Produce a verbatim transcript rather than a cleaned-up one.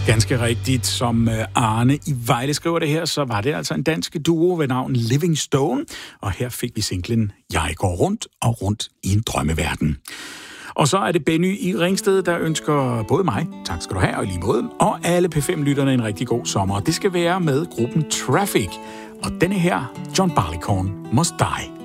Ganske rigtigt, som Arne i Vejle skriver det her, så var det altså en dansk duo ved navn Living Stone, og her fik vi singlen Jeg går rundt og rundt i en drømmeverden. Og så er det Benny i Ringsted, der ønsker både mig, tak skal du have, og i lige måde, og alle P fem-lytterne en rigtig god sommer. Det skal være med gruppen Traffic, og denne her, John Barleycorn Must Die.